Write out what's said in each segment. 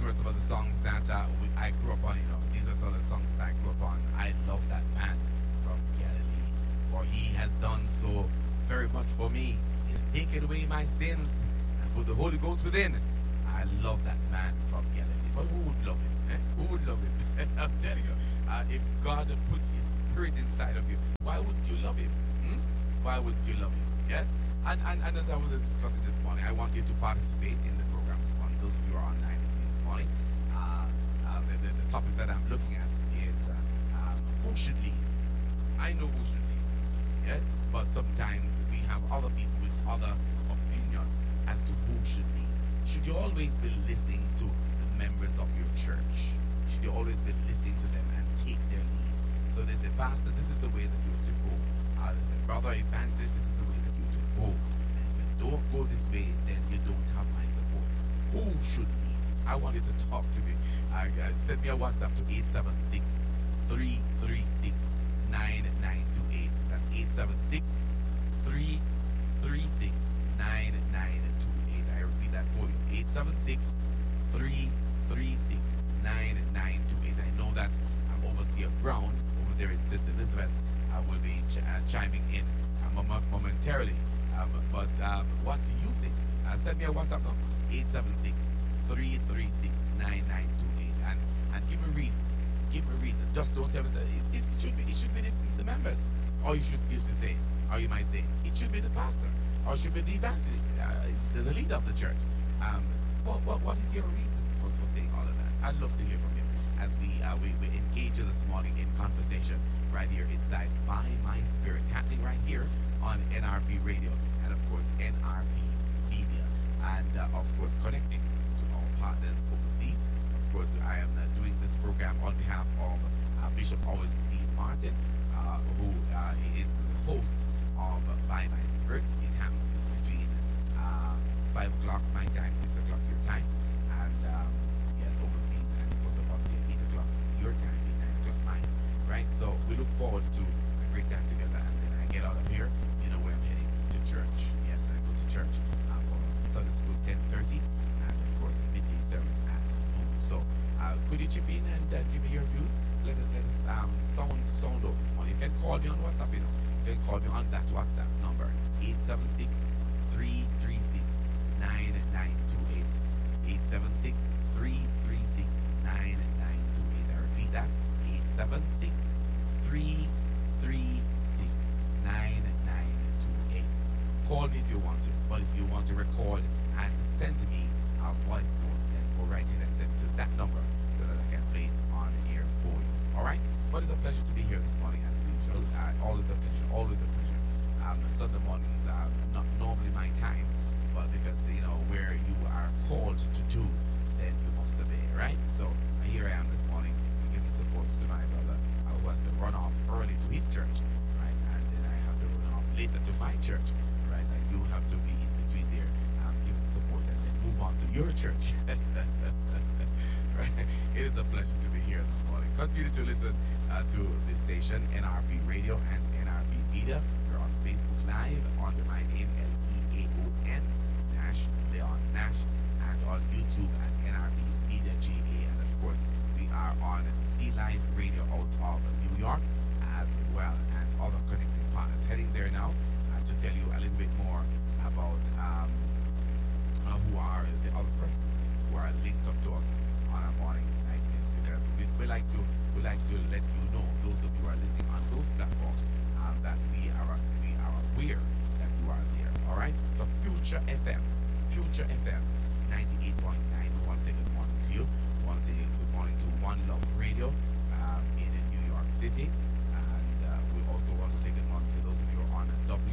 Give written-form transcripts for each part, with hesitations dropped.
were some of the songs that I grew up on. These are some of the songs that I grew up on. I love that man from Galilee, for he has done so very much for me. He's taken away my sins and put the Holy Ghost within. I love that man from Galilee. But who would love him? Who would love him? I'm telling you, if God had put His Spirit inside of you, why wouldn't you love Him? Why wouldn't you love Him? Yes? And as I was discussing this morning, I want you to participate in the program this morning. Those of you who are online with me this morning, the topic that I'm looking at is who should lead? I know who should lead, yes? But sometimes we have other people with other opinion as to who should lead. Should you always be listening to the members of your church? Should you always be listening to them and take their lead? So they say, Pastor, this is the way that you have to go. They say, Brother Evangelist, this is the way that you have to go. And if you don't go this way, then you don't have my support. Who should lead? I want you to talk to me. Send me a WhatsApp to 876-336-9928. That's 876-336-9928. I repeat that for you. 876-336-9928. I know that Overseer Brown over there in St. Elizabeth will be chiming in momentarily. But what do you think? Send me a WhatsApp now. 876-336-9928. And give me a reason. Give me a reason. Just don't tell me it should be the members. Or you should say, or you might say, it should be the pastor. Or it should be the evangelist, the leader of the church. What is your reason for saying all of that? I'd love to hear from you as we engage this morning in conversation right here inside By My Spirit, happening right here on NRP Radio and of course NRP Media, and of course connecting to our partners overseas. Of course, I am doing this program on behalf of Bishop Owen C. Martin, who is the host of By My Spirit. It happens between 5 o'clock my time, 6 o'clock your time, and yes, overseas, and it goes up until 8 o'clock your time, 9 o'clock mine, right? So we look forward to a great time together, and then I get out of here, where I'm heading to church. Yes, I go to church for Sunday school 10:30, and of course midday service at noon. So could you chip in and give me your views? Let us sound out this morning. You can call me on WhatsApp. You can call me on that WhatsApp number 876-336-9928. 876-336-9928. I repeat that, 876-336-9928. Call me if you want to, but if you want to record and send me a voice note, then go right in and send it to that number so that I can play it on air for you. All right? But it's a pleasure to be here this morning as usual. Always a pleasure, always a pleasure. Sunday mornings are not normally my time, but because where you are called to do, then you must obey, right? So here I am this morning giving support to my brother who has to run off early to his church, right? And then I have to run off later to my church, right? And you have to be in between there, giving support and then move on to your church. Right? It is a pleasure to be here this morning. Continue to listen to this station, NRP Radio and NRP Media. We're on Facebook Live under my name, Leaon Nash, Leon Nash, and on YouTube at NRP Media GA. And of course, we are on Sea Life Radio out of New York as well, and other connecting partners. Heading there now to tell you a little bit more about who are the other persons who are linked up to us on a morning like this, because we like to let you know, those of you who are listening on those platforms, that we are aware that you are there. All right. So Future FM 98.9. We want to say good morning to you. We want to say good morning to One Love Radio in New York City, and we also want to say good morning to those of you who are on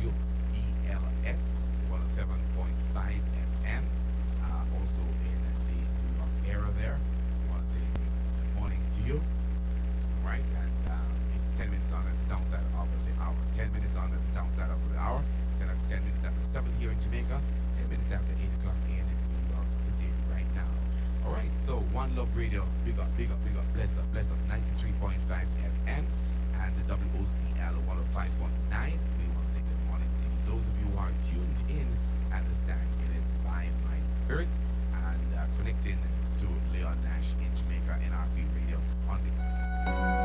WBLS 107.5 FM, also in the New York area there. We want to say good morning to you. Right, and it's 10 minutes on at the downside of the hour. 10 minutes on at the downside of the hour. 10 minutes after 7 here in Jamaica. 10 minutes after 8 o'clock in New York City right now. All right, so One Love Radio, big up, bless up, 93.5 FM, and the WOCL 105.9. We want to say good morning to you. Those of you who are tuned in, understand it is By My Spirit, and connecting to Leon Africa NRP Radio.